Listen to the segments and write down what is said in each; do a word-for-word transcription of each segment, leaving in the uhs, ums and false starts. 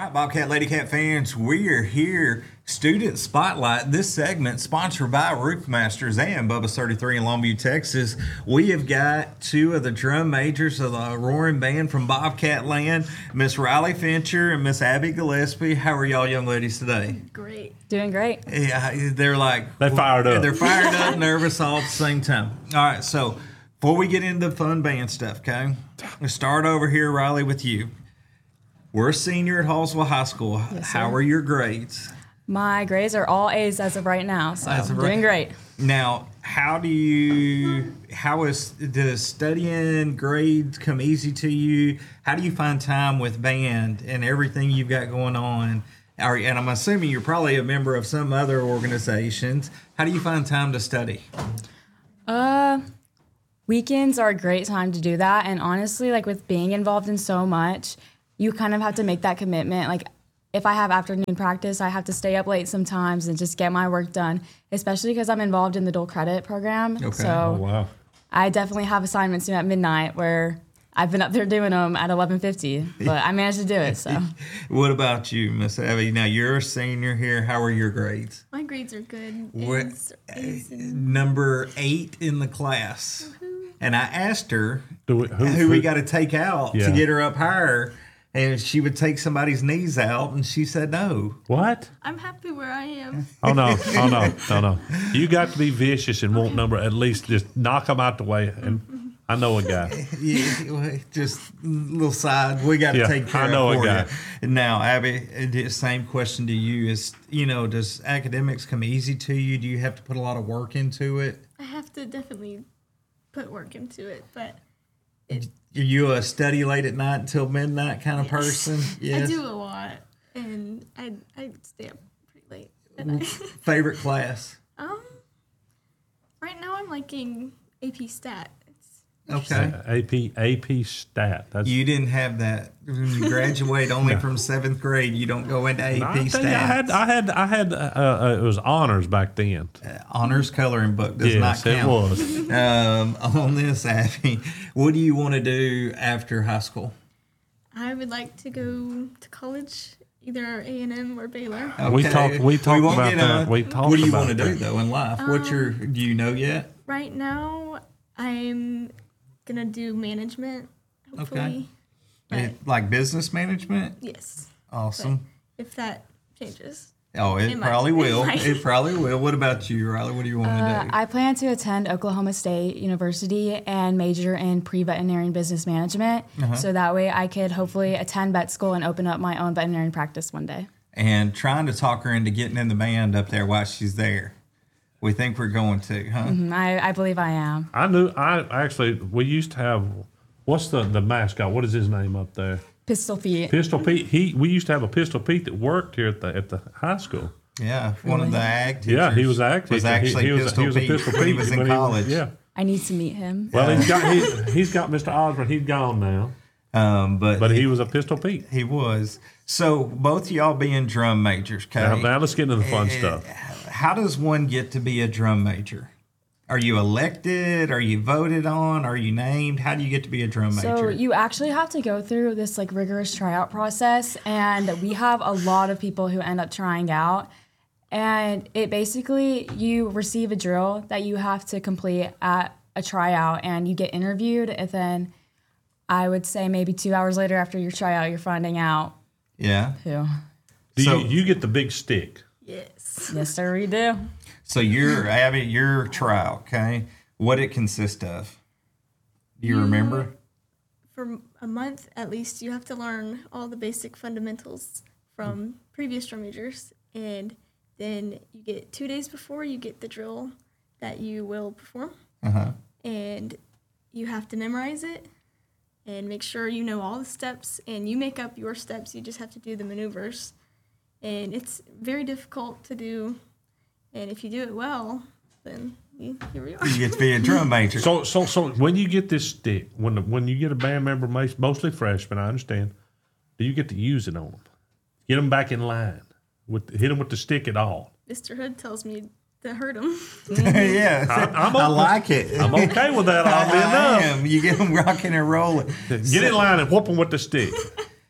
right, Bobcat Lady Cat fans, we are here. Student Spotlight. This segment sponsored by Roof Masters and Bubba's thirty-three in Longview, Texas. We have got two of the drum majors of the Roaring Band from Bobcat Land, Miss Riley Fincher and Miss Abby Gillespie. How are y'all young ladies today? Great. Doing great. Yeah, they're like... They fired up. They're fired up, nervous all at the same time. All right, so before we get into the fun band stuff, okay? Let's start over here, Riley, with you. We're a senior at Hallsville High School. Yes, How sir. are your grades? My grades are all A's as of right now, so As of I'm doing right- great. Now, how do you, how is, does studying grades come easy to you? How do you find time with band and everything you've got going on? Are, and I'm assuming you're probably a member of some other organizations. How do you find time to study? Uh, weekends are a great time to do that, and honestly, like with being involved in so much, you kind of have to make that commitment. Like, if I have afternoon practice, I have to stay up late sometimes and just get my work done, especially because I'm involved in the dual credit program. Okay. So Oh, wow. I definitely have assignments due at midnight where I've been up there doing them at eleven fifty, but I managed to do it, so. What about you, Miss Abby? Now, you're a senior here. How are your grades? My grades are good. What, A's, A's and number eight in the class. And I asked her Do we, who, who we got to take out Yeah. to get her up higher. And she would take somebody's knees out, and she said no. What? I'm happy where I am. Oh, no. Oh, no. No, no. You got to be vicious and want number, at least just knock them out the way. And I know a guy. Yeah, just a little side. We got to Yeah, take care I know of a for guy. you. Now, Abby, the same question to you is, you know, does academics come easy to you? Do you have to put a lot of work into it? I have to definitely put work into it, but it, Are you a study late at night until midnight kind of person? I do a lot, and I I stay up pretty late at night. Favorite class? um, right now I'm liking A P Stat. It's Okay. A P, A P stat. That's, You didn't have that when you graduate only from seventh grade. You don't go into A P I, tell stats. you, I had, I had, I had, uh, uh, it was honors back then. Honors coloring book does Yes, not it count. was. Um, on this, Abby, what do you want to do after high school? I would like to go to college, either A and M or Baylor. We talked- we talked won't about get that. We What talked do you about want to do that. though in life? What's your? Do you know yet? Right now, I'm gonna do management. Hopefully, but Eh, like business management? yes, Awesome. if that changes. Oh, it, It might. probably It will. might. It probably will. What about you, Riley? What do you want Uh, to do? I plan to attend Oklahoma State University and major in pre-veterinary and business management, Uh-huh. so that way I could hopefully attend vet school and open up my own veterinary practice one day. And trying to talk her into getting in the band up there while she's there. We think we're going to, huh? Mm, I, I believe I am. I knew, I actually, we used to have, what's the, the mascot? What is his name up there? Pistol Pete. Pistol Pete. He, we used to have a Pistol Pete that worked here at the, at the high school. Yeah, one of the ag teachers. Yeah, he was actually, was actually he, he was, Pistol he was a Pete Pistol when Pete he was when in college. yeah. I need to meet him. Well, he's got he, he's got Mister Osborne. He's gone now, Um, but but he was a Pistol Pete. he was. So both of y'all being drum majors, okay? Now, now let's get into the fun Eh, stuff. How does one get to be a drum major? Are you elected? Are you voted on? Are you named? How do you get to be a drum major? So you actually have to go through this like rigorous tryout process, and we have a lot of people who end up trying out. And it basically, you receive a drill that you have to complete at a tryout, and you get interviewed, and then I would say maybe two hours later after your tryout, you're finding out yeah. who. Do so- you you get the big stick? Yes. Yes, sir, we do. So you're Abby, your trial, okay? What it consists of? Do you remember? For a month at least, you have to learn all the basic fundamentals from previous drum majors, and then you get two days before you get the drill that you will perform, Uh huh. and you have to memorize it and make sure you know all the steps, and you make up your steps. You just have to do the maneuvers, and it's very difficult to do. And if you do it well, then you, here we are. You get to be a drum major. So so so when you get this stick, when the, when you get a band member, most- mostly freshmen, I understand. Do you get to use it on them? Get them back in line. With hit them with the stick at all. Mister Hood tells me to hurt him. yeah, I- I'm I okay. like it. I'm okay with that. Oddly I enough. am. You get them rocking and rolling. Get in line and whoop them with the stick.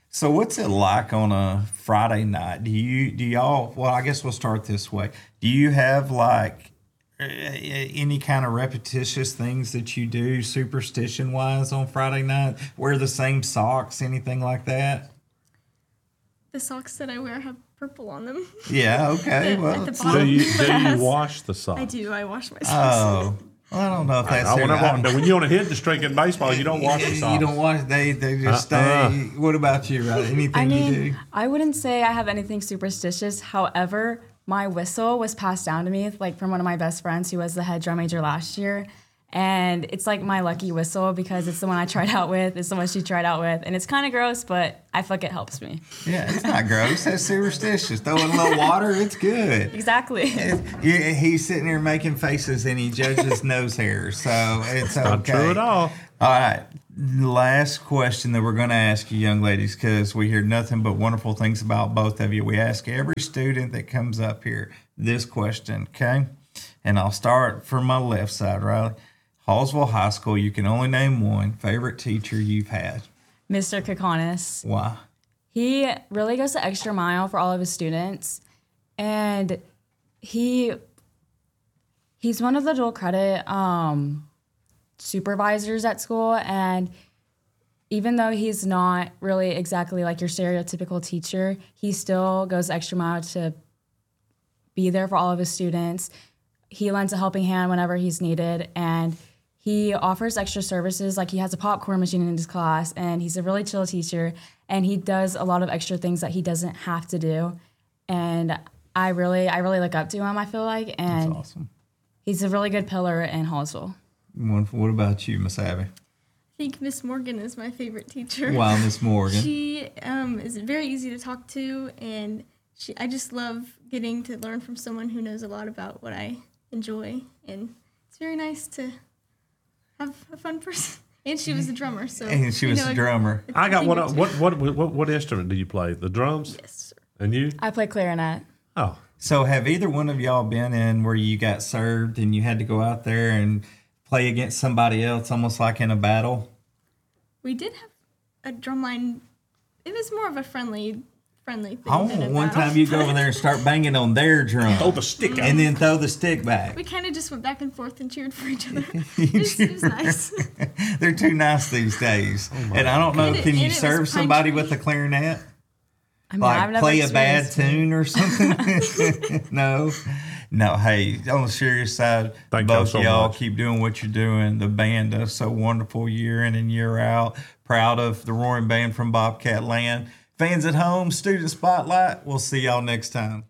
So what's it like on a Friday night? Do you do y'all? Well, I guess we'll start this way. Do you have like uh, any kind of repetitious things that you do superstition wise on Friday night? Wear the same socks, anything like that? The socks that I wear have purple on them. Yeah. Okay. At Well, the it's- bottom. Do you, do Yes. you wash the socks? I do. I wash my socks. oh, well, I don't know if that's. I, it. when, I I, don't- when you're on a hitting streak in baseball, you don't wash the socks. You don't watch. They they just Uh-uh. stay. What about you? Right? Anything I you mean, do? I wouldn't say I have anything superstitious. However, my whistle was passed down to me like from one of my best friends who was the head drum major last year. And it's like my lucky whistle because it's the one I tried out with. It's the one she tried out with. And it's kind of gross, but I feel like it helps me. Yeah, it's not gross. That's superstitious. Throw in a little water. It's good. Exactly. Yeah, he's sitting there making faces and he judges nose hairs, so it's okay. Not true at all. All right, last question that we're going to ask you, young ladies, because we hear nothing but wonderful things about both of you. We ask every student that comes up here this question, okay? And I'll start from my left side, Riley. Hallsville High School, you can only name one favorite teacher you've had. Mister Kokonis. Why? He really goes the extra mile for all of his students. And he he's one of the dual credit um, supervisors at school. And even though he's not really exactly like your stereotypical teacher, he still goes the extra mile to be there for all of his students. He lends a helping hand whenever he's needed. And he offers extra services, like he has a popcorn machine in his class, and he's a really chill teacher, and he does a lot of extra things that he doesn't have to do. And I really, I really look up to him, I feel like, and That's awesome. he's a really good pillar in Hallsville. What what about you, Miss Abby? I think Miss Morgan is my favorite teacher. Wow, Miss Morgan. She um, is very easy to talk to, and she. I just love getting to learn from someone who knows a lot about what I enjoy, and it's very nice to have a fun person. And she was a drummer, so And she you was know, a drummer. it's I got a one. thing or What, two. what what what instrument do you play? The drums? Yes, sir. And you? I play clarinet. Oh, So have either one of y'all been in where you got served and you had to go out there and play against somebody else, almost like in a battle? We did have a drum line. It was more of a friendly, friendly thing. I than a want one battle. time you go over there and start banging on their drum. throw the stick out. And then throw the stick back. We kind of just went back and forth and cheered for each other. It was, it was nice. They're too nice these days. and I don't know, And it- can you and it was serve pine somebody tree. with a clarinet? I mean, I've Like never play a bad experienced it. tune or something? No. No, hey, on the serious side, Thank y'all both so y'all much. keep doing what you're doing. The band does so wonderful year in and year out. Proud of the Roaring Band from Bobcat Land. Fans at home, Student Spotlight. We'll see y'all next time.